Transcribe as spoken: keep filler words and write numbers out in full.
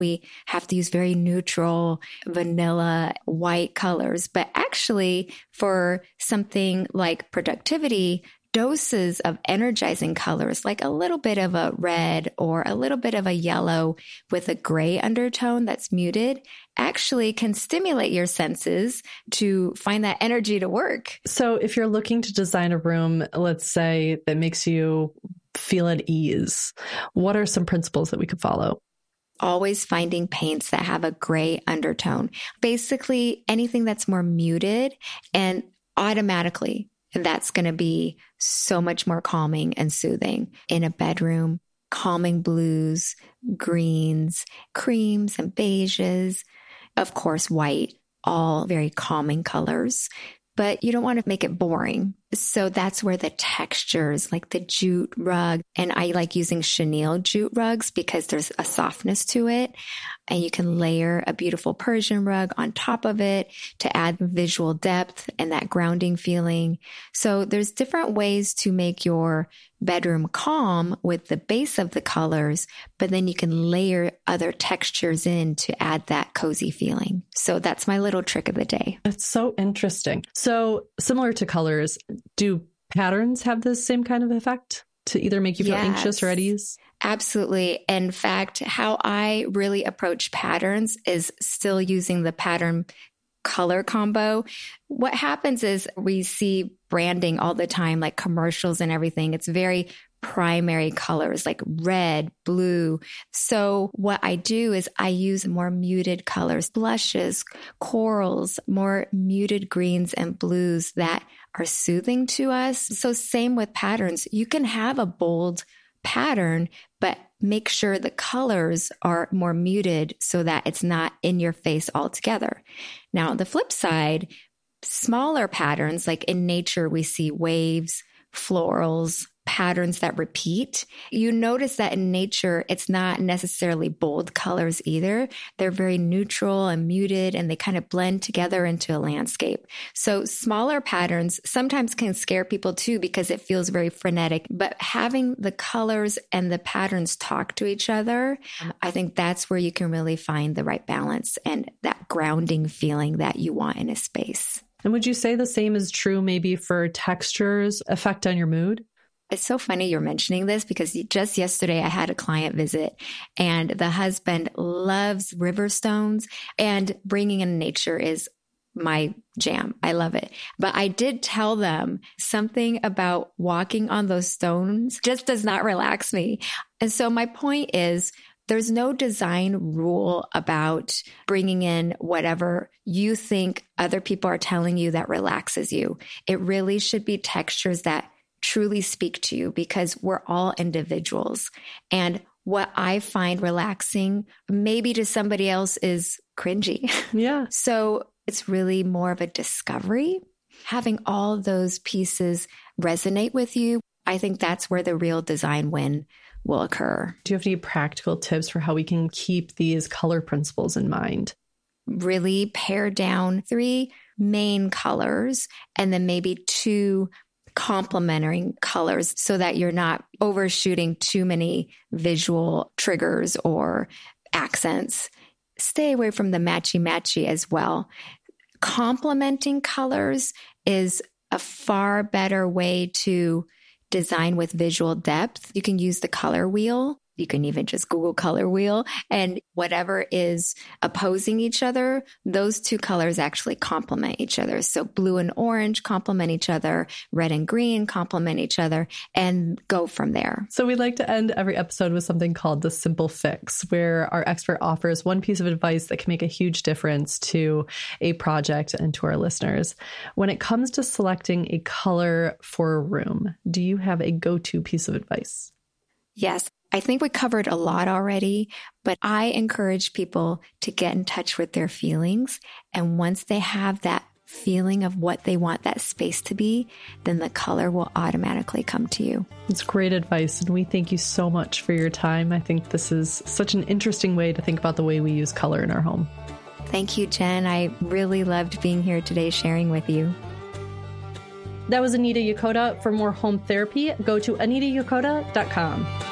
we have to use very neutral, vanilla, white colors. But actually, for something like productivity, doses of energizing colors, like a little bit of a red or a little bit of a yellow with a gray undertone that's muted, actually can stimulate your senses to find that energy to work. So if you're looking to design a room, let's say, that makes you feel at ease, what are some principles that we could follow? Always finding paints that have a gray undertone. Basically, anything that's more muted, and automatically that's going to be so much more calming and soothing in a bedroom. Calming blues, greens, creams and beiges, of course, white, all very calming colors. But you don't want to make it boring. So that's where the textures, like the jute rug, and I like using chenille jute rugs because there's a softness to it. And you can layer a beautiful Persian rug on top of it to add visual depth and that grounding feeling. So there's different ways to make your bedroom calm with the base of the colors, but then you can layer other textures in to add that cozy feeling. So that's my little trick of the day. That's so interesting. So similar to colors, do patterns have the same kind of effect to either make you feel yes, anxious or at ease? Absolutely. In fact, how I really approach patterns is still using the pattern color combo. What happens is we see branding all the time, like commercials and everything. It's very primary colors like red, blue. So what I do is I use more muted colors, blushes, corals, more muted greens and blues that are soothing to us. So same with patterns. You can have a bold pattern, but make sure the colors are more muted so that it's not in your face altogether. Now, on the flip side, smaller patterns, like in nature, we see waves, florals, patterns that repeat. You notice that in nature, it's not necessarily bold colors either. They're very neutral and muted, and they kind of blend together into a landscape. So smaller patterns sometimes can scare people too because it feels very frenetic, but having the colors and the patterns talk to each other, I think that's where you can really find the right balance and that grounding feeling that you want in a space. And would you say the same is true maybe for textures effect on your mood? It's so funny you're mentioning this because just yesterday I had a client visit and the husband loves river stones, and bringing in nature is my jam. I love it. But I did tell them something about walking on those stones just does not relax me. And so my point is, there's no design rule about bringing in whatever you think other people are telling you that relaxes you. It really should be textures that truly speak to you because we're all individuals. And what I find relaxing, maybe to somebody else is cringy. Yeah. So it's really more of a discovery. Having all those pieces resonate with you, I think that's where the real design win will occur. Do you have any practical tips for how we can keep these color principles in mind? Really pare down three main colors and then maybe two complementary colors so that you're not overshooting too many visual triggers or accents. Stay away from the matchy-matchy as well. Complementing colors is a far better way to design with visual depth. You can use the color wheel. You can even just Google color wheel, and whatever is opposing each other, those two colors actually complement each other. So blue and orange complement each other, red and green complement each other, and go from there. So we like to end every episode with something called the Simple Fix, where our expert offers one piece of advice that can make a huge difference to a project and to our listeners. When it comes to selecting a color for a room, do you have a go-to piece of advice? Yes. I think we covered a lot already, but I encourage people to get in touch with their feelings. And once they have that feeling of what they want that space to be, then the color will automatically come to you. It's great advice. And we thank you so much for your time. I think this is such an interesting way to think about the way we use color in our home. Thank you, Jen. I really loved being here today sharing with you. That was Anita Yokota. For more home therapy, go to anita yokota dot com.